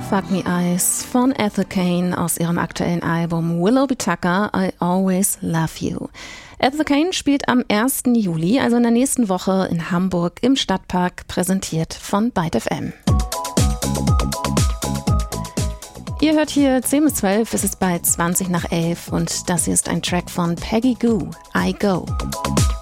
Fuck Me Eyes von Ethel Cain aus ihrem aktuellen Album Willoughby Tucker, I Always Love You. Ethel Cain spielt am 1. Juli, also in der nächsten Woche, in Hamburg im Stadtpark, präsentiert von Byte FM. Ihr hört hier 10 bis 12, es ist bald 20 nach 11 und das hier ist ein Track von Peggy Gou, I Go.